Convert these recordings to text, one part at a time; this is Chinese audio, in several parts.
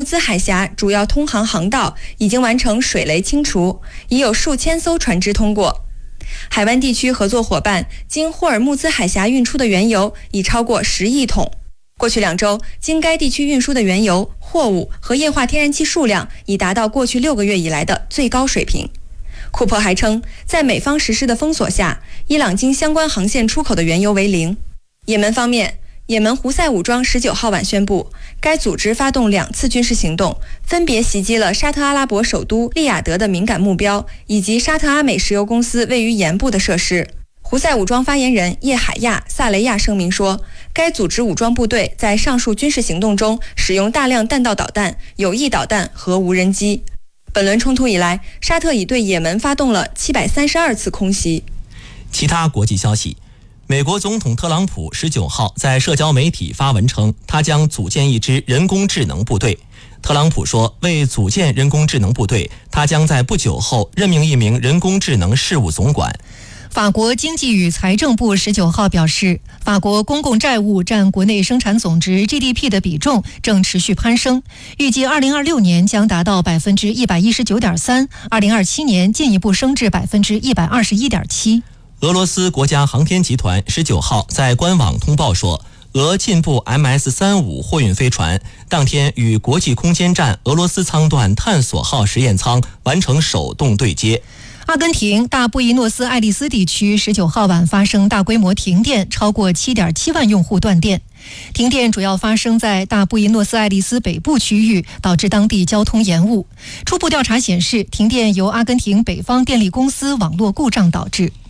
兹海峡主要通航航道已经完成水雷清除，已有数千艘船只通过。海湾地区合作伙伴经霍尔木兹海峡运出的原油已超过10亿桶。过去2周，经该地区运输的原油、货物和液化天然气数量已达到过去6个月以来的最高水平。库珀还称，在美方实施的封锁下，伊朗经相关航线出口的原油为0。也门方面，也门胡塞武装19号晚宣布，该组织发动2次军事行动，分别袭击了沙特阿拉伯首都利雅得的敏感目标，以及沙特阿美石油公司位于盐部的设施。胡塞武装发言人叶海亚·萨雷亚声明说，该组织武装部队在上述军事行动中使用大量弹道导弹、有翼导弹和无人机。本轮冲突以来，沙特已对也门发动了732次空袭。 其他国际消息，美国总统特朗普19号在社交媒体发文称，他将组建一支人工智能部队。特朗普说，为组建人工智能部队，他将在不久后任命一名人工智能事务总管。 法国经济与财政部19号表示，法国公共债务占国内生产总值 GDP 的比重正持续攀升，预计2026年将达到 119.3%， 2027年进一步升至 121.7%。 俄罗斯国家航天集团19号在官网通报说，俄进步 MS-35 货运飞船当天与国际空间站俄罗斯舱段探索号实验舱完成手动对接。 阿根廷大布宜诺斯艾利斯地区19号晚发生大规模停电，超过 7.7 万用户断电。停电主要发生在大布宜诺斯艾利斯北部区域，导致当地交通延误。初步调查显示，停电由阿根廷北方电力公司网络故障导致。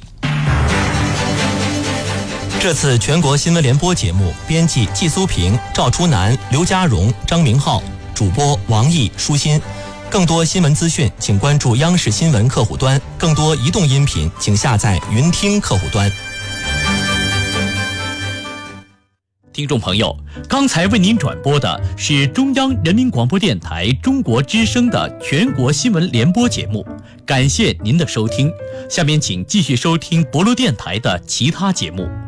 这次全国新闻联播节目编辑季苏平、赵初南、刘家荣、张明浩，主播王毅、舒心。更多新闻资讯请关注央视新闻客户端，更多移动音频请下载云听客户端。 听众朋友，刚才为您转播的是中央人民广播电台中国之声的全国新闻联播节目，感谢您的收听。下面请继续收听博罗电台的其他节目。